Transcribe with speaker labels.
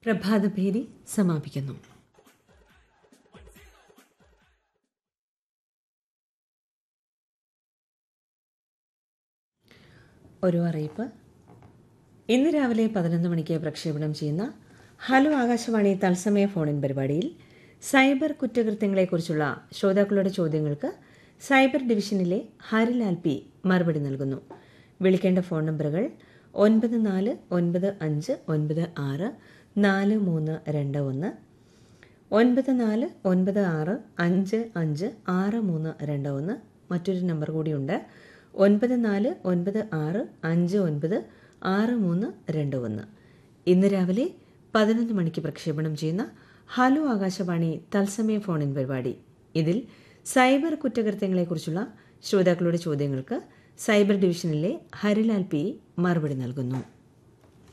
Speaker 1: പ്രഭാതഭേരി സമാപിക്കുന്നു. ഒരു അറിയിപ്പ്. ഇന്ന് രാവിലെ 11 മണിക്ക് പ്രക്ഷേപണം ചെയ്യുന്ന ഹലോ ആകാശവാണി തത്സമയ ഫോണിൻ പരിപാടിയിൽ സൈബർ കുറ്റകൃത്യങ്ങളെക്കുറിച്ചുള്ള ശ്രോതാക്കളുടെ ചോദ്യങ്ങൾക്ക് സൈബർ ഡിവിഷനിലെ ഹരിലാൽ പി മറുപടി നൽകുന്നു. വിളിക്കേണ്ട ഫോൺ നമ്പറുകൾ 9495964321, 9496556321. മറ്റൊരു നമ്പർ കൂടിയുണ്ട്, 9496596321. ഇന്ന് രാവിലെ 11 മണിക്ക് പ്രക്ഷേപണം ചെയ്യുന്ന ഹലോ ആകാശവാണി തത്സമയ ഫോണിൻ പരിപാടി. ഇതിൽ സൈബർ കുറ്റകൃത്യങ്ങളെക്കുറിച്ചുള്ള ശ്രോതാക്കളുടെ ചോദ്യങ്ങൾക്ക് സൈബർ ഡിവിഷനിലെ ഹരിലാൽ പി മറുപടി നൽകുന്നു.